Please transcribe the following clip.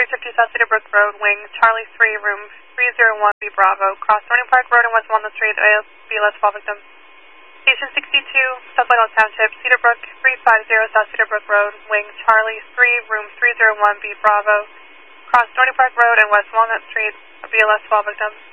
350 South Cedar Brook Road, wing Charlie 3, room 301B Bravo. Cross Thorny Park Road and West Walnut Street, BLS fall victim. Station 62, South Whitehall Township, Cedar Brook 350 South Cedar Brook Road, wing Charlie 3, room 301B Bravo. Cross Thorny Park Road and West Walnut Street, BLS fall victim.